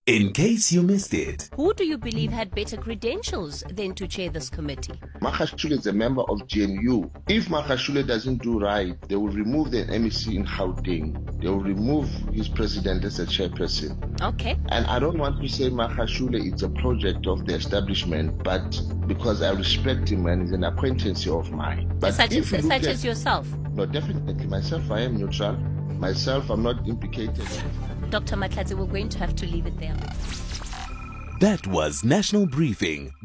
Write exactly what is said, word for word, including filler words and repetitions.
In case you missed it. Who do you believe had better credentials than to chair this committee? Magashule is a member of G N U. If Magashule doesn't do right, they will remove the M E C in Gauteng. They will remove his president as a chairperson. Okay. And I don't want to say Magashule is a project of the establishment, but because I respect him and he's an acquaintance of mine. But such if you such look as at, yourself? No, definitely. Myself, I am neutral. Myself, I'm not implicated. Doctor Mahlatsi, we're going to have to leave it there. That was National Briefing.